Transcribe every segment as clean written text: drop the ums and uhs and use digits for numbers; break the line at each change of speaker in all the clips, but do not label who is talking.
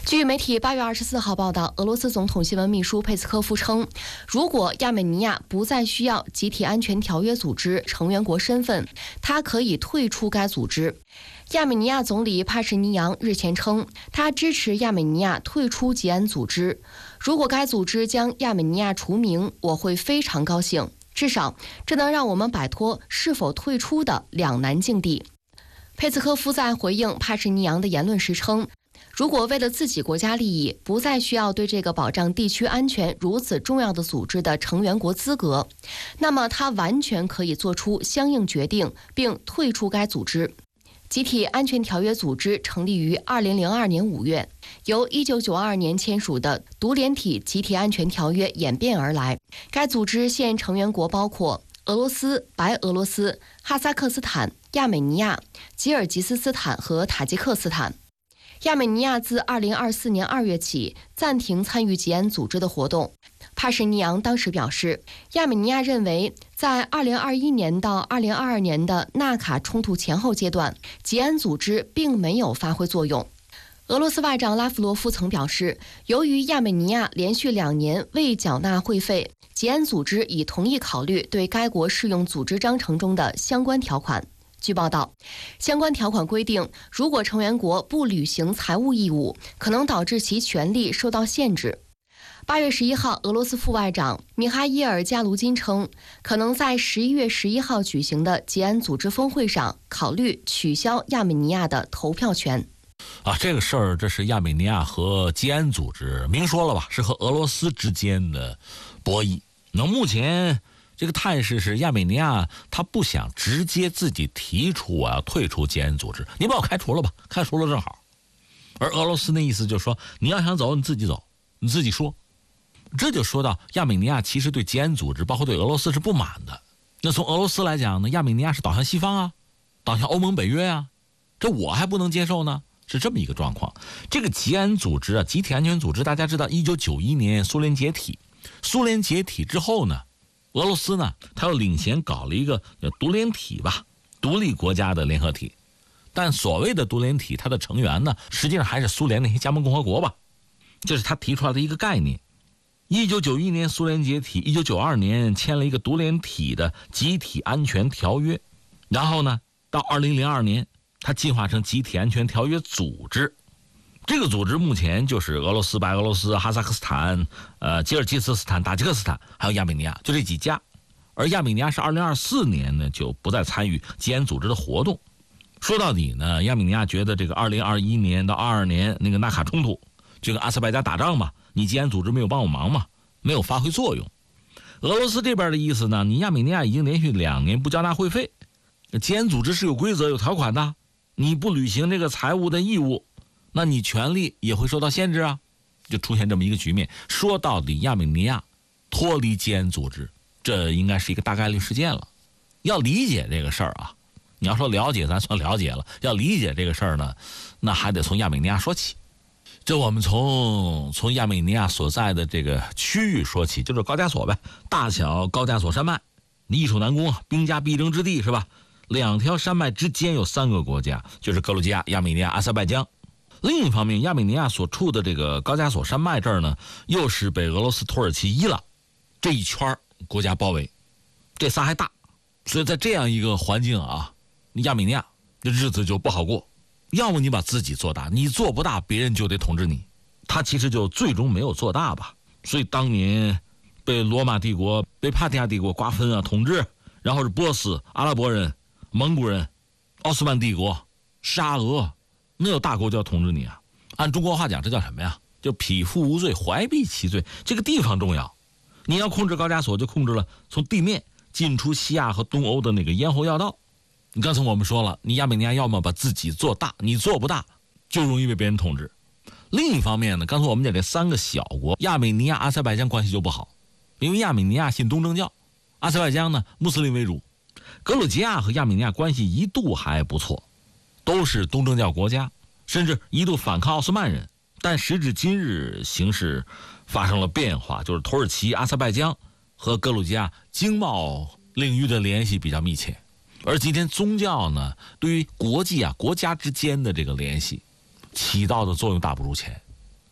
据媒体8月24号报道，俄罗斯总统新闻秘书佩斯科夫称，如果亚美尼亚不再需要集体安全条约组织成员国身份，他可以退出该组织。亚美尼亚总理帕什尼扬日前称，他支持亚美尼亚退出吉安组织。如果该组织将亚美尼亚除名，我会非常高兴，至少这能让我们摆脱是否退出的两难境地。佩斯科夫在回应帕什尼扬的言论时称，如果为了自己国家利益，不再需要对这个保障地区安全如此重要的组织的成员国资格，那么他完全可以做出相应决定并退出该组织。集体安全条约组织成立于2002年5月，由1992年签署的独联体集体安全条约演变而来。该组织现成员国包括俄罗斯、白俄罗斯、哈萨克斯坦、亚美尼亚、吉尔吉斯斯坦和塔吉克斯坦。亚美尼亚自2024年2月起暂停参与吉安组织的活动。帕什尼扬当时表示，亚美尼亚认为，在2021年到2022年的纳卡冲突前后阶段，吉安组织并没有发挥作用。俄罗斯外长拉夫罗夫曾表示，由于亚美尼亚连续2年未缴纳会费，吉安组织已同意考虑对该国适用组织章程中的相关条款。据报道，相关条款规定，如果成员国不履行财务义务，可能导致其权利受到限制。8月11号，俄罗斯副外长米哈伊尔·加卢金称，可能在11月11号举行的吉安组织峰会上考虑取消亚美尼亚的投票权。
这个事儿，这是亚美尼亚和吉安组织明说了吧，是和俄罗斯之间的博弈。那目前这个态势是亚美尼亚他不想直接自己提出我要退出吉安组织，你把我开除了吧，开除了正好。而俄罗斯那意思就是说，你要想走你自己走，你自己说。这就说到亚美尼亚其实对吉安组织包括对俄罗斯是不满的。那从俄罗斯来讲呢，亚美尼亚是倒向西方啊，倒向欧盟北约啊，这我还不能接受呢，是这么一个状况。这个吉安组织啊，集体安全组织，大家知道1991年苏联解体，苏联解体之后呢，俄罗斯呢，他又领衔搞了一个独联体吧，独立国家的联合体。但所谓的独联体，它的成员呢，实际上还是苏联那些加盟共和国吧，这是他提出来的一个概念。1991年苏联解体，1992年签了一个独联体的集体安全条约，然后呢，到2002年，它进化成集体安全条约组织。这个组织目前就是俄罗斯、白俄罗斯、哈萨克斯坦、吉尔吉斯斯坦、塔吉克斯坦，还有亚美尼亚，就这几家。而亚美尼亚是2024年呢就不再参与吉安组织的活动。说到底呢，亚美尼亚觉得这个2021年到22年那个纳卡冲突，就跟阿塞拜疆打仗嘛，你吉安组织没有帮我忙嘛，没有发挥作用。俄罗斯这边的意思呢，你亚美尼亚已经连续2年不交纳会费，吉安组织是有规则有条款的，你不履行这个财务的义务，那你权利也会受到限制啊，就出现这么一个局面。说到底，亚美尼亚脱离吉安组织，这应该是一个大概率事件了。要理解这个事儿啊，你要说了解，咱算了解了。要理解这个事儿呢，那还得从亚美尼亚说起。这我们从亚美尼亚所在的这个区域说起，就是高加索呗，大小高加索山脉，易守难攻啊，兵家必争之地是吧？2条山脉之间有3个国家，就是格鲁吉亚、亚美尼亚、阿塞拜疆。另一方面，亚美尼亚所处的这个高加索山脉这儿呢，又是被俄罗斯、土耳其、伊朗这一圈国家包围，这仨还大，所以在这样一个环境啊，亚美尼亚的日子就不好过。要么你把自己做大，你做不大，别人就得统治你。他其实就最终没有做大吧。所以当年被罗马帝国、被帕提亚帝国瓜分啊、统治，然后是波斯、阿拉伯人、蒙古人、奥斯曼帝国、沙俄，那有大国就要统治你啊。按中国话讲，这叫什么呀？就匹夫无罪，怀璧其罪。这个地方重要，你要控制高加索，就控制了从地面进出西亚和东欧的那个咽喉要道。你刚才我们说了，你亚美尼亚要么把自己做大，你做不大就容易被别人统治。另一方面呢，刚才我们讲这3个小国，亚美尼亚、阿塞拜疆关系就不好，因为亚美尼亚信东正教，阿塞拜疆呢穆斯林为主。格鲁吉亚和亚美尼亚关系一度还不错，都是东正教国家，甚至一度反抗奥斯曼人。但时至今日，形势发生了变化，就是土耳其、阿塞拜疆和格鲁吉亚经贸领域的联系比较密切。而今天宗教呢，对于国际啊、国家之间的这个联系起到的作用大不如前。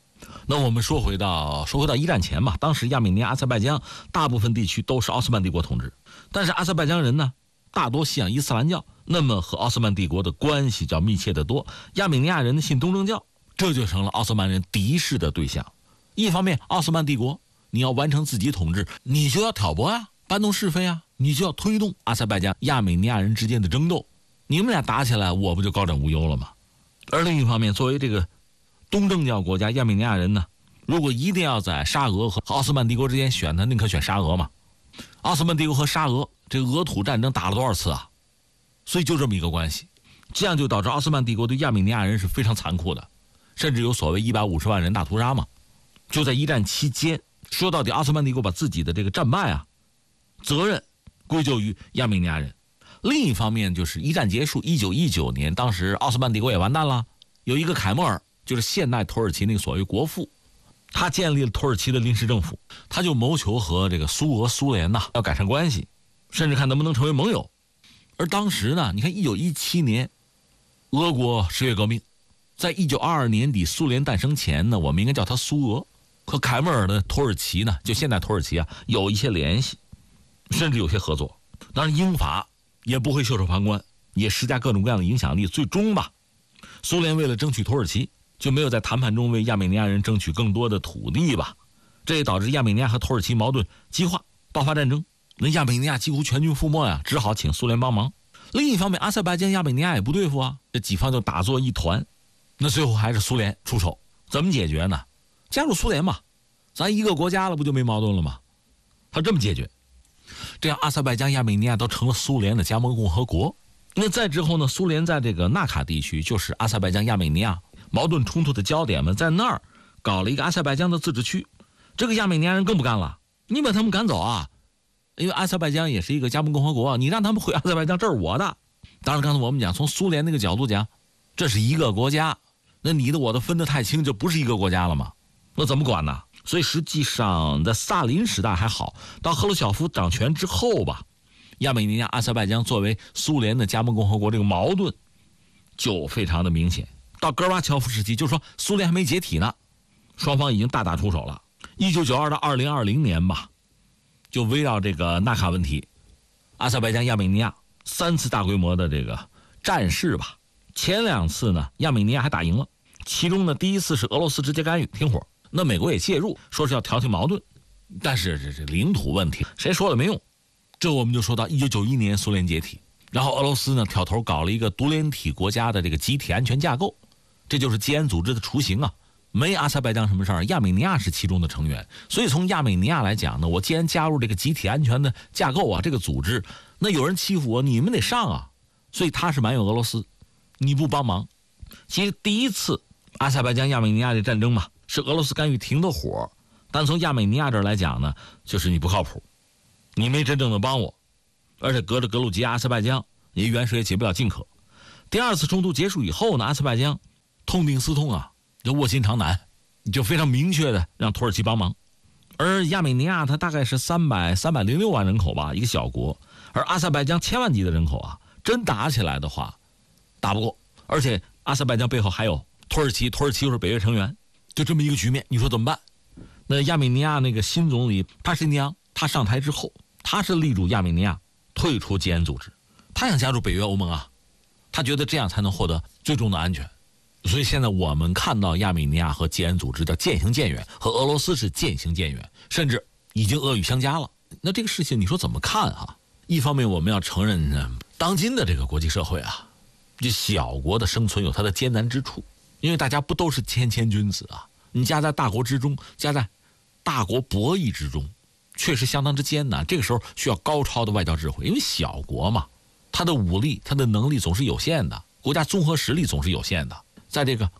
那我们说回到一战前吧，当时亚美尼亚、阿塞拜疆大部分地区都是奥斯曼帝国统治，但是阿塞拜疆人呢，大多信仰伊斯兰教，那么和奥斯曼帝国的关系较密切得多。亚美尼亚人呢信东正教，这就成了奥斯曼人敌视的对象。一方面，奥斯曼帝国你要完成自己统治，你就要挑拨呀，搬弄是非啊，你就要推动阿塞拜疆、亚美尼亚人之间的争斗，你们俩打起来，我不就高枕无忧了吗？而另一方面，作为这个东正教国家，亚美尼亚人呢，如果一定要在沙俄和奥斯曼帝国之间选，他宁可选沙俄嘛。奥斯曼帝国和沙俄这个俄土战争打了多少次啊？所以就这么一个关系，这样就导致奥斯曼帝国对亚美尼亚人是非常残酷的，甚至有所谓150万人大屠杀嘛。就在一战期间，说到底，奥斯曼帝国把自己的这个战败啊，责任归咎于亚美尼亚人。另一方面，就是一战结束，1919年，当时奥斯曼帝国也完蛋了，有一个凯末尔，就是现代土耳其那个所谓国父，他建立了土耳其的临时政府，他就谋求和这个苏联呐要改善关系，甚至看能不能成为盟友。而当时呢，你看1917年，俄国10月革命，在1922年底苏联诞生前呢，我们应该叫它苏俄，和凯末尔的土耳其呢，就现代土耳其啊，有一些联系，甚至有些合作。当然，英法也不会袖手旁观，也施加各种各样的影响力。最终吧，苏联为了争取土耳其，就没有在谈判中为亚美尼亚人争取更多的土地吧，这也导致亚美尼亚和土耳其矛盾激化，爆发战争。那亚美尼亚几乎全军覆没呀，只好请苏联帮忙。另一方面，阿塞拜疆、亚美尼亚也不对付啊，这几方就打作一团。那最后还是苏联出手，怎么解决呢？加入苏联嘛，咱一个国家了，不就没矛盾了吗？他这么解决，这样阿塞拜疆、亚美尼亚都成了苏联的加盟共和国。那再之后呢，苏联在这个纳卡地区，就是阿塞拜疆、亚美尼亚矛盾冲突的焦点嘛，在那儿搞了一个阿塞拜疆的自治区。这个亚美尼亚人更不干了，你把他们赶走啊，因为阿塞拜疆也是一个加盟共和国，你让他们回阿塞拜疆，这是我的。当然刚才我们讲，从苏联那个角度讲，这是一个国家，那你的我的分得太清，就不是一个国家了吗？那怎么管呢？所以实际上在萨林时代还好，到赫鲁晓夫掌权之后吧，亚美尼亚、阿塞拜疆作为苏联的加盟共和国，这个矛盾就非常的明显。到戈尔巴乔夫时期，就是说苏联还没解体呢，双方已经大打出手了。1992到2020年吧，就围绕这个纳卡问题，阿塞拜疆、亚美尼亚3次大规模的这个战事吧。前2次呢，亚美尼亚还打赢了，其中呢第一次是俄罗斯直接干预停火，那美国也介入，说是要调停矛盾，但是这领土问题谁说了没用。这我们就说到1991年苏联解体，然后俄罗斯呢挑头搞了一个独联体国家的这个集体安全架构，这就是吉安组织的雏形啊。没阿塞拜疆什么事儿，亚美尼亚是其中的成员，所以从亚美尼亚来讲呢，我既然加入这个集体安全的架构啊，这个组织，那有人欺负我，你们得上啊。所以他是埋怨俄罗斯，你不帮忙。其实第一次阿塞拜疆、亚美尼亚的战争嘛，是俄罗斯干预停的火，但从亚美尼亚这儿来讲呢，就是你不靠谱，你没真正的帮我，而且隔着格鲁吉亚、阿塞拜疆，你远水也解不了近渴。第2次冲突结束以后呢，阿塞拜疆痛定思痛啊，就卧薪尝胆，就非常明确的让土耳其帮忙。而亚美尼亚它大概是306万人口吧，一个小国，而阿塞拜疆1000万级的人口啊，真打起来的话打不过，而且阿塞拜疆背后还有土耳其，土耳其又是北约成员，就这么一个局面，你说怎么办？那亚美尼亚那个新总理帕什尼扬，他上台之后，他是力主亚美尼亚退出吉安组织，他想加入北约、欧盟啊，他觉得这样才能获得最终的安全。所以现在我们看到亚美尼亚和吉安组织叫渐行渐远，和俄罗斯是渐行渐远，甚至已经恶语相加了。那这个事情你说怎么看啊？一方面我们要承认呢，当今的这个国际社会啊，这小国的生存有它的艰难之处，因为大家不都是谦君子啊，你夹在大国之中，夹在大国博弈之中，确实相当之艰难。这个时候需要高超的外交智慧，因为小国嘛，它的武力、它的能力总是有限的，国家综合实力总是有限的，在这个